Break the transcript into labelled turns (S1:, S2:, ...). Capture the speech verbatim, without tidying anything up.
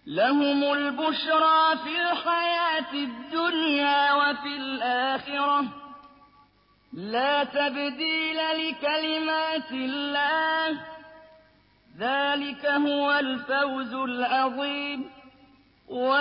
S1: لَهُمُ الْبُشْرَىٰ فِي الْحَيَاةِ الدُّنْيَا وَفِي الْآخِرَةِ ۖ لَا تَبْدِيلَ لِكَلِمَاتِ اللَّهِ ۚ ذَٰلِكَ هُوَ الْفَوْزُ الْعَظِيمُ.